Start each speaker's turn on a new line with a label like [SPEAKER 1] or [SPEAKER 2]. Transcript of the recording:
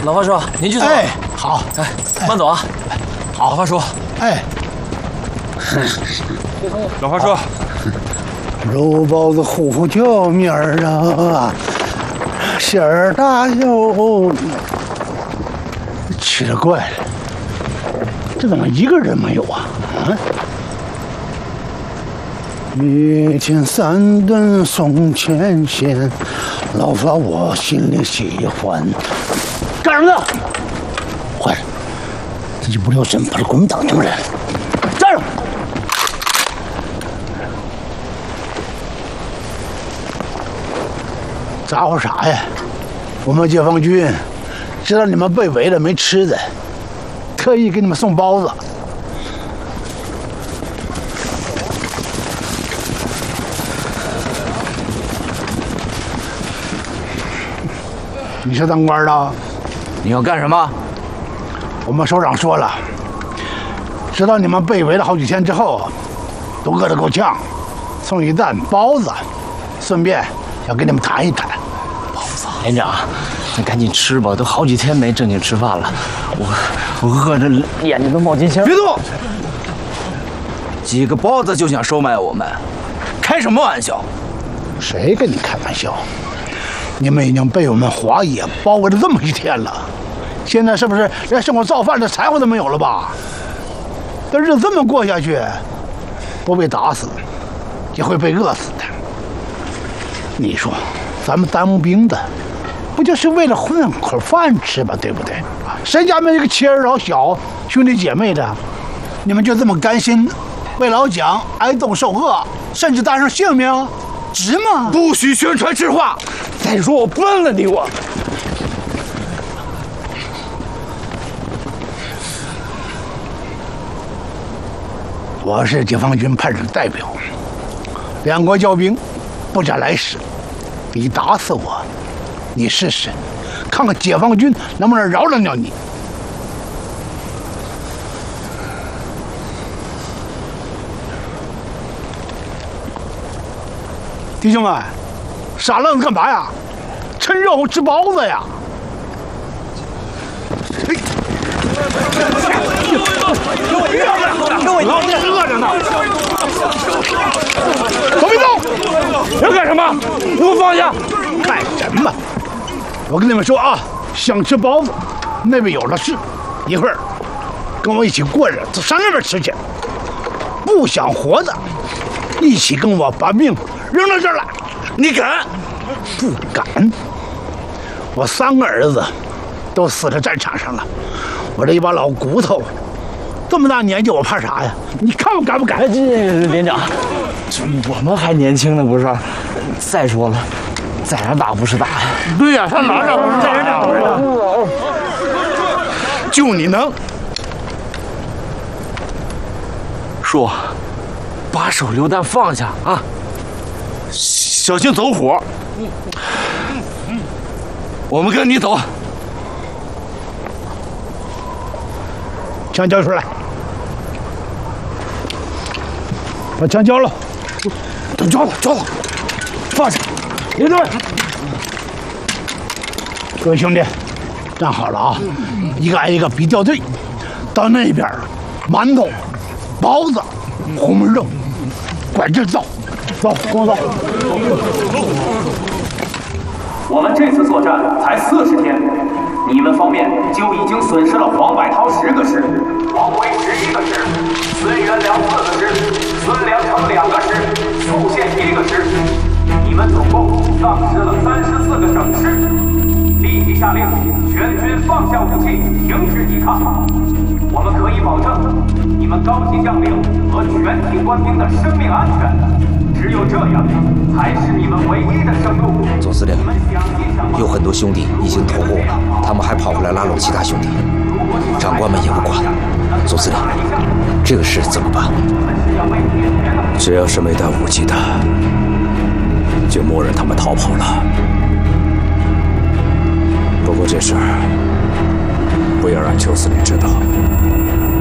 [SPEAKER 1] 老华叔，您去走。
[SPEAKER 2] 哎，好，
[SPEAKER 1] 哎，慢走啊。好，老华叔。
[SPEAKER 2] 哎，
[SPEAKER 1] 老华叔，
[SPEAKER 2] 肉包子糊椒面儿啊，馅儿大哟。奇了怪了，这怎么一个人没有啊？一天3顿送钱线，老法我心里喜欢。干什么呢？坏了，这一不留神把这鬼门挡进来了。站住！咋呼啥呀？我们解放军知道你们被围了没吃的，特意给你们送包子。你是当官的？
[SPEAKER 1] 你要干什么？
[SPEAKER 2] 我们首长说了，知道你们被围了好几天之后，都饿得够呛，送一担包子，顺便要跟你们谈一谈。
[SPEAKER 1] 包子，连长，咱赶紧吃吧，都好几天没正经吃饭了，我饿着眼睛都冒金星。
[SPEAKER 3] 别动！几个包子就想收买我们，开什么玩笑？
[SPEAKER 2] 谁跟你开玩笑？你们已经被我们华野包围了这么几天了，现在是不是连生火造饭的柴火都没有了吧？这日子这么过下去，不被打死，也会被饿死的。你说，咱们当兵的，不就是为了混口饭吃吗？对不对？谁家没一个妻儿老小、兄弟姐妹的？你们就这么甘心为老蒋挨冻受饿，甚至搭上性命，值吗？
[SPEAKER 3] 不许宣传吃话！再说我崩了你我！
[SPEAKER 2] 我是解放军派出的代表，两国交兵，不斩来使。你打死我，你试试，看看解放军能不能饶得了你。弟兄们，傻愣子干嘛呀？趁热乎吃包子呀！
[SPEAKER 3] 给我一个，饿着呢！
[SPEAKER 2] 走别动！
[SPEAKER 3] 要干什么？给我放下！
[SPEAKER 2] 干什么？我跟你们说啊，想吃包子，那边有的是。一会儿跟我一起过日子，上那边吃去。不想活的，一起跟我把命扔到这儿来。
[SPEAKER 3] 你敢？
[SPEAKER 2] 不敢。我3个儿子都死在战场上了，我这一把老骨头，这么大年纪我怕啥呀？你看我敢不敢？
[SPEAKER 1] 这连长，我们还年轻呢，不是？再说了，在哪打不是打呀？
[SPEAKER 2] 对呀，上哪打不是打呀？
[SPEAKER 3] 就你能。
[SPEAKER 1] 叔，把手榴弹放下啊！
[SPEAKER 3] 小心走火。我们跟你走。
[SPEAKER 2] 枪交出来，把枪交了。
[SPEAKER 3] 抓了，放下。
[SPEAKER 2] 领队，各位兄弟，站好了啊！一个挨一个比调队，到那边馒头、包子、红焖肉，管这造，走，跟我走。
[SPEAKER 4] 我们这次作战才40天，你们方面就已经损失了黄百韬10个师，王维11个师，孙元良4个师，孙良诚2个师，宿县1个师，你们总共丧失了34个整师。立即下令，全军放下武器，停止抵抗。我们可以保证你们高级将领和全体官兵的生命安全。只有这样，才是你们唯一的生路。
[SPEAKER 5] 总司令，有很多兄弟已经投后了，他们还跑回来拉拢其他兄弟，长官们也不管。总司令，这个事怎么办？
[SPEAKER 6] 只要是没带武器的，就默认他们逃跑了。不过这事儿不要让邱司令知道。